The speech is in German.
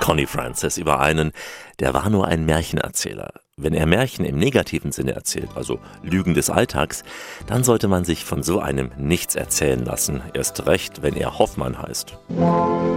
Connie Francis über einen, der war nur ein Märchenerzähler. Wenn er Märchen im negativen Sinne erzählt, also Lügen des Alltags, dann sollte man sich von so einem nichts erzählen lassen, erst recht, wenn er Hoffmann heißt.